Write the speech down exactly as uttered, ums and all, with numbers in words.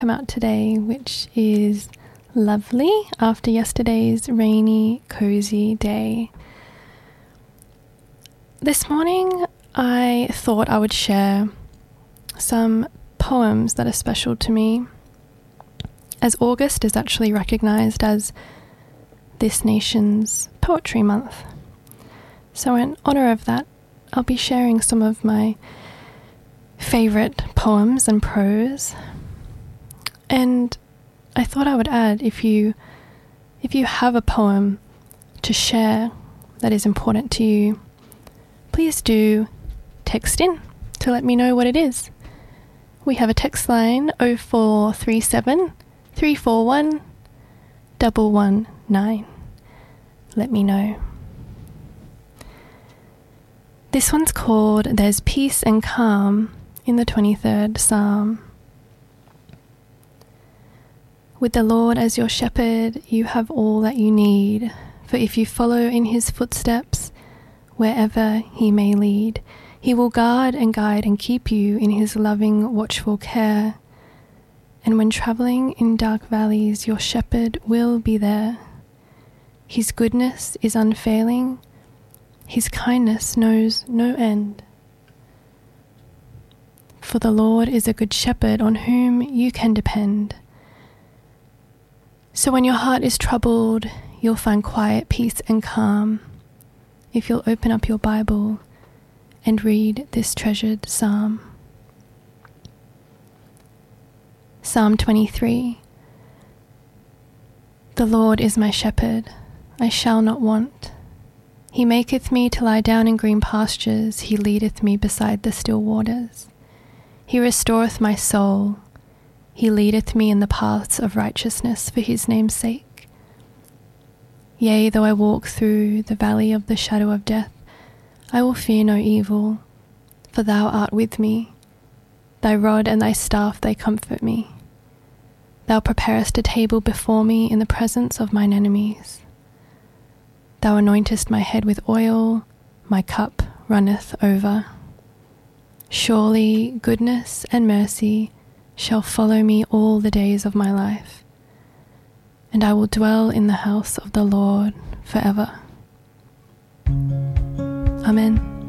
come out today, which is lovely after yesterday's rainy, cozy day. This morning, I thought I would share some poems that are special to me, as August is actually recognised as this nation's Poetry Month. So in honour of that, I'll be sharing some of my favourite poems and prose. And I thought I would add, if you if you have a poem to share that is important to you, please do text in to let me know what it is. We have a text line oh four three seven, three four one, one one nine. Let me know. This one's called There's Peace and Calm in the twenty-third Psalm. With the Lord as your shepherd, you have all that you need, for if you follow in his footsteps, wherever he may lead, he will guard and guide and keep you in his loving, watchful care. And when travelling in dark valleys, your shepherd will be there. His goodness is unfailing, his kindness knows no end. For the Lord is a good shepherd on whom you can depend. So when your heart is troubled, you'll find quiet, peace and calm if you'll open up your Bible and read this treasured psalm. Psalm twenty-three. The Lord is my shepherd, I shall not want. He maketh me to lie down in green pastures, he leadeth me beside the still waters. He restoreth my soul. He leadeth me in the paths of righteousness for his name's sake. Yea, though I walk through the valley of the shadow of death, I will fear no evil, for thou art with me. Thy rod and thy staff, they comfort me. Thou preparest a table before me in the presence of mine enemies. Thou anointest my head with oil, my cup runneth over. Surely goodness and mercy shall follow me all the days of my life, and I will dwell in the house of the Lord forever. Amen.